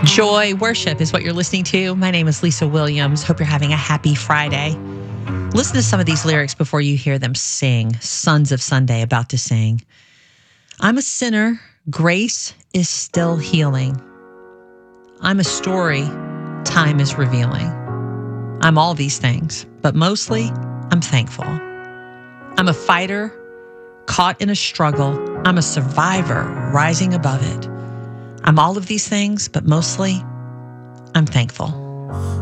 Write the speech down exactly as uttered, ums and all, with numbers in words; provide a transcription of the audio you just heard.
Joy Worship is what you're listening to. My name is Lisa Williams. Hope you're having a happy Friday. Listen to some of these lyrics before you hear them sing. Sons of Sunday about to sing. I'm a sinner. Grace is still healing. I'm a story. Time is revealing. I'm all these things, but mostly I'm thankful. I'm a fighter caught in a struggle. I'm a survivor rising above it. I'm all of these things, but mostly I'm thankful.